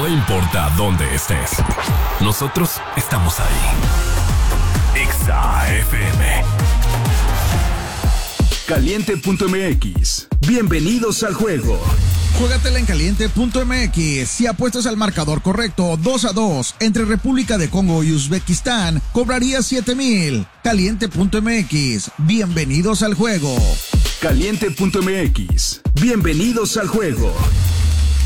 No importa dónde estés, nosotros estamos ahí. Exa FM. Caliente.mx. Bienvenidos al juego. Juégatela en Caliente.mx. Si apuestas al marcador correcto 2-2 entre República de Congo y Uzbekistán, cobrarías 7,000. Caliente.mx. Bienvenidos al juego. Caliente.mx. Bienvenidos al juego.